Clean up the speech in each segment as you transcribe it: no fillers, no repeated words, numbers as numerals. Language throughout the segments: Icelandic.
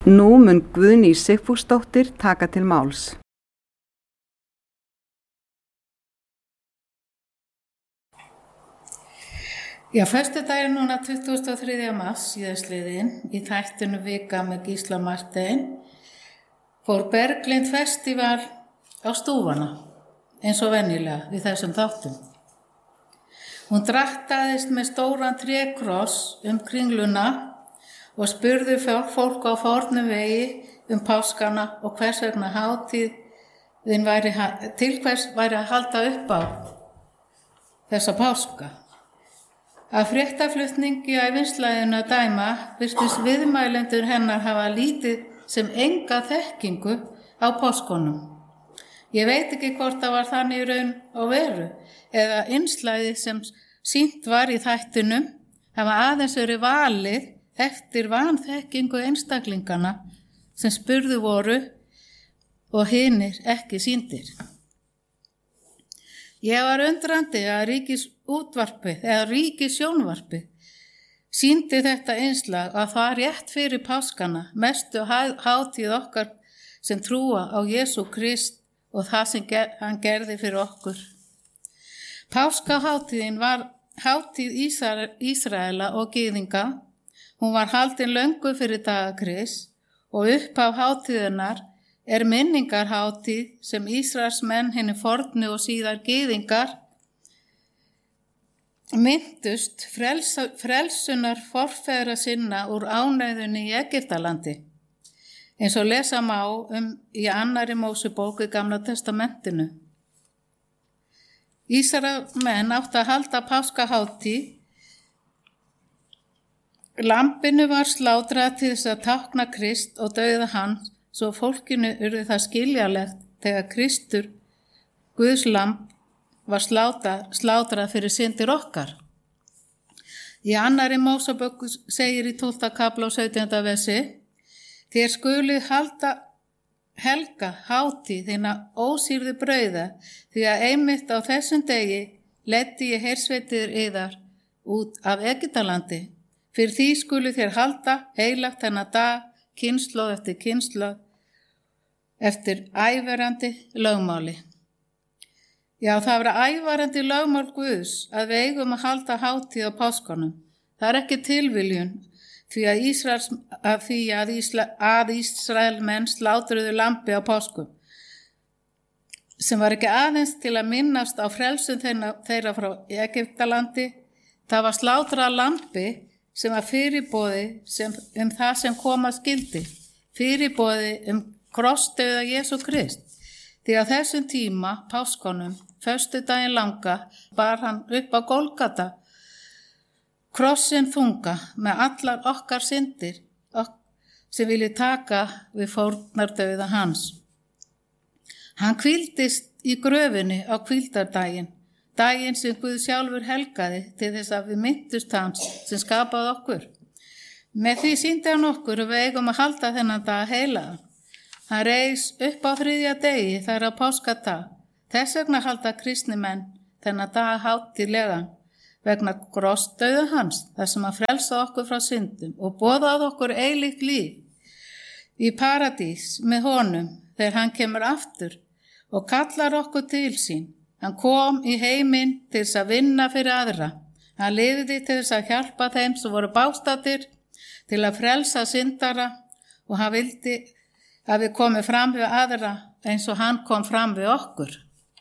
Nú mun Guðný Sigfúsdóttir taka til máls. Já, föstudaginn núna 23. mars síðastliðinn í þættinu Vika með Gísla Martein fór Berglind Festival á stúfana eins og venjulega við þessum þáttum. Hún drattaðist með stóran trékross Kringluna og spurði fólk á fornum vegi páskana og hvers vegna hátíðin til hvers væri að halda upp á þessa páska. Að fréttaflutningi á ævinslæðinu að dæma virtist viðmælendur hennar hafa lítið sem enga þekkingu á páskunum. Ég veit ekki hvort það var þannig í raun og veru eða innslagið sem sýnt var í þættinum hafa aðeins verið valið eftir vanþekkingu einstaklingana sem spurðu voru og hinir ekki sýndir. Ég var undrandi að Ríkissjónvarpið sýndi þetta innslag að það rétt fyrir páskana, mestu hátíð okkar sem trúa á Jesú Krist og það sem hann gerði fyrir okkur. Páskahátíðin var hátíð Ísraela og gyðinga. Hún var haldin löngu fyrir daga Krists og upphaf hátíðinnar minningarhátíð sem Ísraelsmenn hinni fornu og síðar gyðingar myndust frelsunar forfeðra sinna úr ánauðunni í Egyptalandi, eins og lesa má í 2. Mósebók í Gamla testamentinu. Ísraelsmenn áttu að halda páskahátíð. Lambinu var slátrað til þess að tákna Krist og dauða hans, svo fólkinu urði það skiljalegt þegar Kristur, Guðs lamb, var slátrað fyrir syndir okkar. Í 2. Mósebók segir í 12. kafla og 17. versi: Þér skuluð helga hátíð þína ósýrðu brauða, því að einmitt á þessum degi leiddi ég hersveitir yðar út af Egyptalandi. Fyrir því skuluð þér halda heilagt þennan dag, kynslóð eftir kynslóð, eftir ævarandi lögmáli. Já, það var ævarandi lögmál Guðs að við eigum að halda hátíð á páskunum. Það ekki tilviljun, því að Ísraelmenn slátruðu lambi á páskum, sem var ekki aðeins til að minnast á frelsun þeirra frá Egyptalandi. Það var slátrað lambi sem var fyrirboði það sem koma skyldi, fyrirboði krossdauða Jesú Krist. Því á þessum tíma, páskunum, föstudaginn langa, bar hann upp á Golgata, krossin þunga með allar okkar syndir sem vilji taka við fórnardauða hans. Hann hvíldist í gröfinni á hvíldardaginn, daginn sem Guð sjálfur helgaði til þess að við minntust hans sem skapaði okkur. Með því sýndi hann okkur og við eigum að halda þennan dag heilagan. Hann reis upp á 3. degi þar á páskadag. Þess vegna halda kristni menn þennan dag hátíðlegan vegna krossdauða hans, þar sem hann frelsaði okkur frá syndum og boðaði okkur eilíft líf í paradís með honum þegar hann kemur aftur og kallar okkur til sín. Hann kom í heiminn til þess að vinna fyrir aðra. Hann lifði til þess að hjálpa þeim sem voru bástaddir, til að frelsa syndara, og hann vildi að við komum fram við aðra eins og hann kom fram við okkur.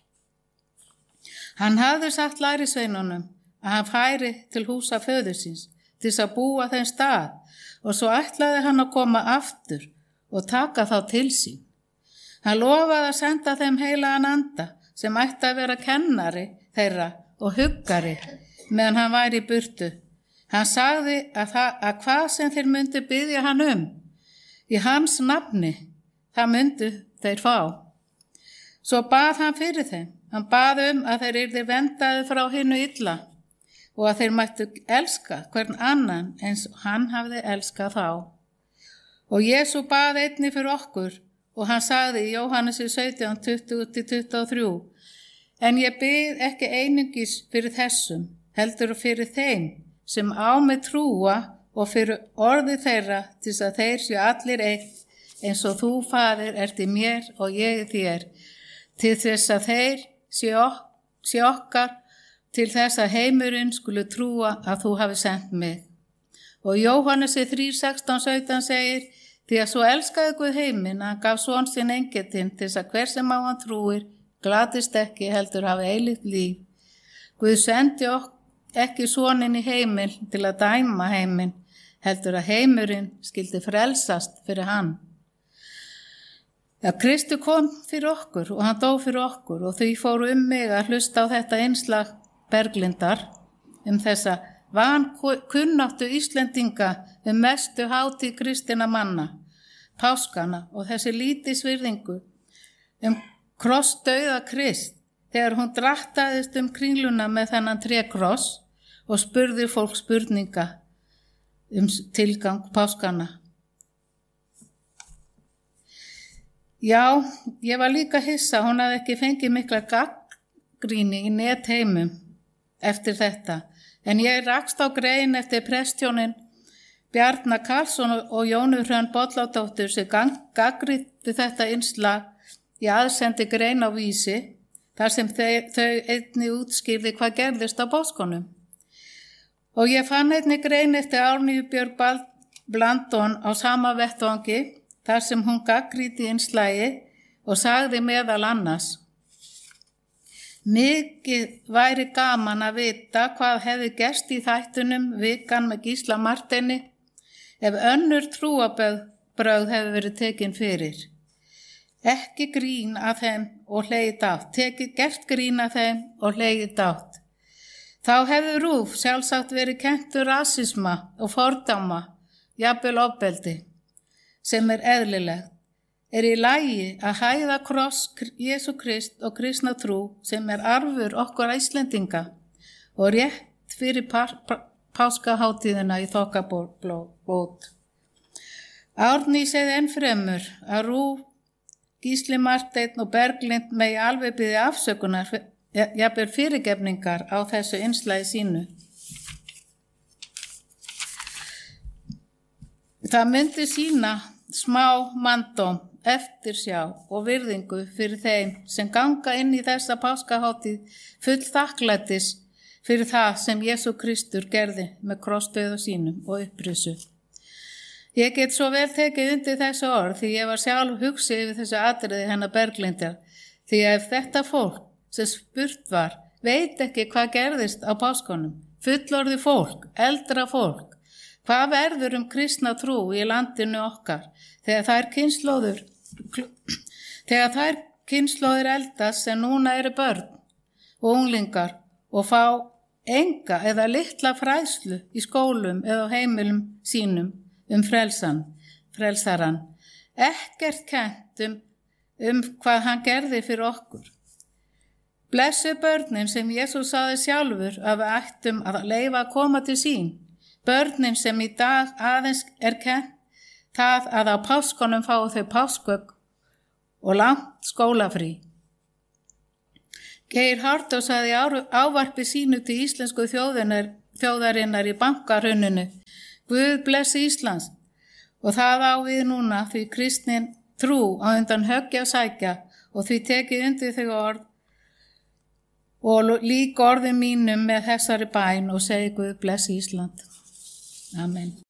Hann hafði sagt lærisveinunum að hann færi til húsa föður síns til þess að búa þeim stað, og svo ætlaði hann að koma aftur og taka þá til sín. Hann lofaði að senda þeim heilagan anda sem ætti að vera kennari þeirra og huggari meðan hann væri í burtu. Hann sagði að hvað sem þeir myndu biðja hann í hans nafni, það myndu þeir fá. Svo bað hann fyrir þeim. Hann bað að þeir yrðu vendaði frá hinu illa og að þeir mættu elska hvern annan eins og hann hafði elskað þá. Og Jesú bað einnig fyrir okkur, og hann sagði í Jóhannesi 17, 20-23: En ég bið ekki einungis fyrir þessum, heldur fyrir þeim sem á mig trúa og fyrir orði þeirra til þess að þeir séu allir eitt eins og þú, Faðir, ert í mér og ég í þér, til þess að þeir séu okkar, til þess að heimurinn skulu trúa að þú hafi sendt mig. Og Jóhannesi 3:16-17 segir, því að svo elskaði Guð heiminn, hann gaf son sinn engilinn til þess að hver sem á hann trúir, glatist ekki, heldur hafi eilíft líf. Guð sendi ekki soninn í heiminn til að dæma heiminn, heldur að heimurinn skyldi frelsast fyrir hann. Það Kristur kom fyrir okkur og hann dó fyrir okkur og því fóru mig að hlusta á þetta innslag Berglindar þessa vankunnáttu Íslendinga mestu hátíð kristinna manna, páskana og þessi lítilsvirðingu krossdauða Krist þegar hún drattaðist kringluna með þennan trékross og spurði fólk spurninga tilgang páskana. Já, ég var líka hissa, hún hafði ekki fengið mikla gagnrýni í netheimum eftir þetta, en ég rakst á grein eftir prestjónin Bjarna Karlsson og Jónu Hrönn Bolladóttur sem gagnrýndu þetta innslag í aðsendi grein á Vísi, þar sem þau einnig útskýrði hvað gerðist á páskunum. Og ég fann einnig grein eftir Árnýju Björg Blandón á sama vettvangi, þar sem hún gagnrýndi innslagi og sagði meðal annars: Mikið væri gaman að vita hvað hefði gerst í þættunum Vikan með Gísla Marteini ef önnur trúarbrögð hefði verið tekin fyrir. Ekki grín að þeim og hlegið dátt, gert grín að þeim og hlegið dátt. Þá hefði RÚV sjálfsagt verið kenntur rasisma og fordóma, jafnvel ofbeldi, sem eðlilegt. Í lagi að hæða kross Jesú Krist og kristna trú sem arfur okkur Íslendinga og rétt fyrir páskaháttíðina í þokkabót. Árný segði ennfremur að RÚV, Gísli Marteinn og Berglind megi alveg biðja afsökunar, jafnvel fyrirgefningar á þessu innslagi sínu. Það myndi sýna smá manndóm, eftirsjá og virðingu fyrir þeim sem ganga inn í þessa páskaháttíð full þakklætis fyrir það sem Jesú Kristur gerði með krossdauða sínum og upprisu. Ég get svo vel tekið undir þessu orð því ég var sjálf hugsið yfir þessu atriði hennar Berglindar, því að ef þetta fólk sem spurt var veit ekki hvað gerðist á páskunum, fullorðið fólk, eldra fólk, hvað verður kristna trú í landinu okkar þegar þær kynslóðir eldast sem núna eru börn og unglingar og fá enga eða litla fræðslu í skólum eða heimilum sínum frelsaran, ekkert kennt hvað hann gerði fyrir okkur. Blessuð börnin sem Jesús sagði sjálfur að við ættum að leyfa að koma til sín, börnin sem í dag aðeins kennt það að á páskunum fái þau páskaegg og langt skólafrí. Geir Haarde sagði ávarpi sínu til íslensku þjóðarinnar í bankahruninu: Guð blessi Íslands, og það á við núna því kristnin trú á undan höggja og sækja, og því tekið undir þau orð og líka orðum mínum með þessari bæn og segi Guð blessi Ísland. Amen.